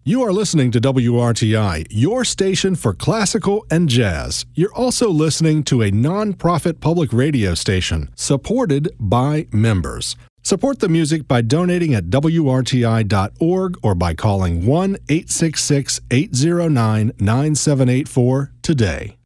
You are listening to WRTI, your station for classical and jazz. You're also listening to a non-profit public radio station supported by members. Support the music by donating at WRTI.org or by calling 1-866-809-9784 today.